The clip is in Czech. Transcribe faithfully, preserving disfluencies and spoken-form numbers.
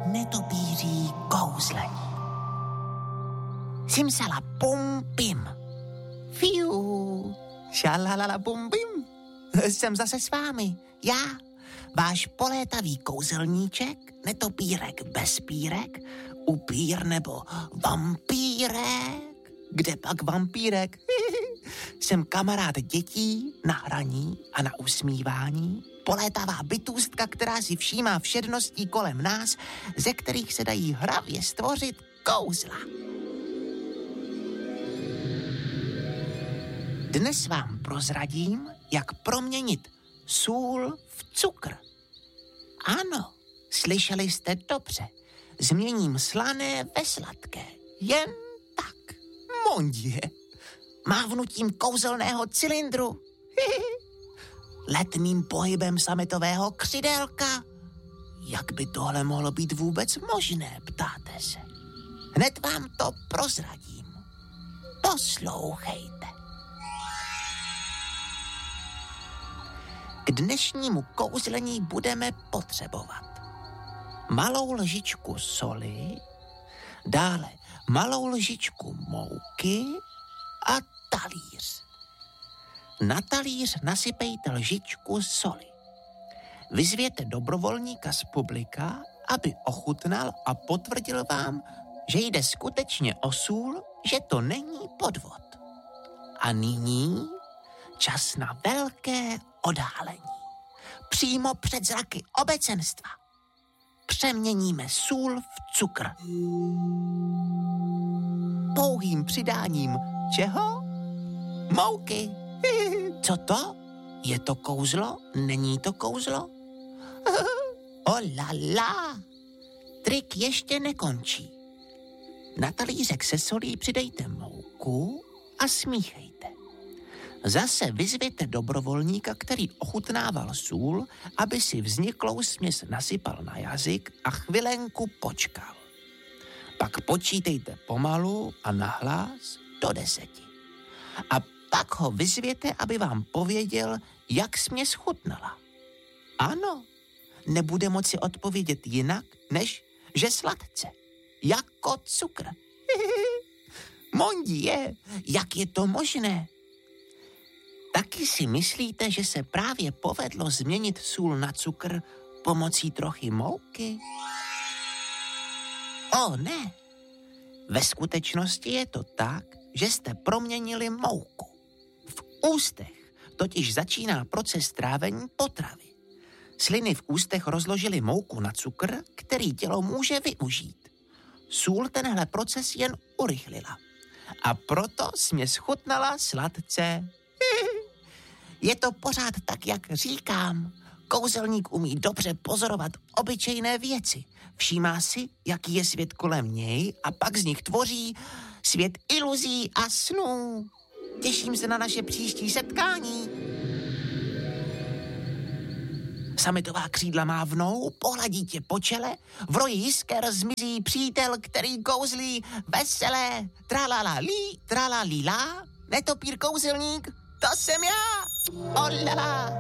netopíří kouzlení. Simsala pum pim. Fiu. Šalalala pum pim. Jsem zase s vámi. Já, váš polétavý kouzelníček, netopírek bez pírek, upír nebo vampírek. Kde pak vampírek? Jsem kamarád dětí na hraní a na usmívání, polétavá bytůstka, která si všímá všedností kolem nás, ze kterých se dají hravě stvořit kouzla. Dnes vám prozradím, jak proměnit sůl v cukr. Ano, slyšeli jste dobře. Změním slané ve sladké. Jen tak. Mondě. Mávnutím kouzelného cylindru. Letmým pohybem sametového křidélka. Jak by tohle mohlo být vůbec možné, ptáte se? Hned vám to prozradím. Poslouchejte. K dnešnímu kouzlení budeme potřebovat malou lžičku soli, dále malou lžičku mouky a talíř. Na talíř nasypejte lžičku soli. Vyzvěte dobrovolníka z publika, aby ochutnal a potvrdil vám, že jde skutečně o sůl, že to není podvod. A nyní čas na velké odhalení. Přímo před zraky obecenstva. Přeměníme sůl v cukr. Pouhým přidáním čeho? Mouky. Co to? Je to kouzlo? Není to kouzlo? Oh la la. Trik ještě nekončí. Na talířek se solí přidejte mouku a smíchejte. Zase vyzvěte dobrovolníka, který ochutnával sůl, aby si vzniklou směs nasypal na jazyk a chvilenku počkal. Pak počítejte pomalu a nahlas do deseti. A pak ho vyzvěte, aby vám pověděl, jak směs chutnala. Ano, nebude moci odpovědět jinak, než že sladce, jako cukr. Mondí je, jak je to možné? Taky si myslíte, že se právě povedlo změnit sůl na cukr pomocí trochy mouky? O ne, ve skutečnosti je to tak, že jste proměnili mouku. V ústech totiž začíná proces trávení potravy. Sliny v ústech rozložily mouku na cukr, který tělo může využít. Sůl tenhle proces jen urychlila. A proto směs chutnala sladce. Je to pořád tak, jak říkám. Kouzelník umí dobře pozorovat obyčejné věci. Všímá si, jaký je svět kolem něj a pak z nich tvoří svět iluzí a snů. Těším se na naše příští setkání. Sametová křídla mávnou, pohladí tě po čele, v roji jisker zmizí přítel, který kouzlí veselé. Tralalali, tralalila, netopír kouzelník, to jsem já. Olala.